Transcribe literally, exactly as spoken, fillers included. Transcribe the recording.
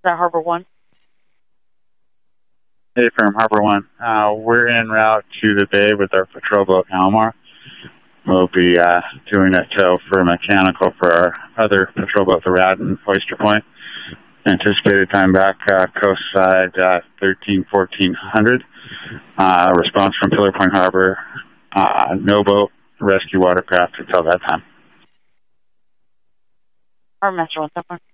that Harbor One? Hey, from Harbor One. Uh, we're en route to the bay with our patrol boat, Almar. We'll be uh, doing a tow for mechanical for our other patrol boat, the Rad and Oyster Point. Anticipated time back, uh, coast side uh, thirteen, fourteen hundred. Uh, response from Pillar Point Harbor. Uh, no boat, rescue watercraft until that time. Harbor Master One,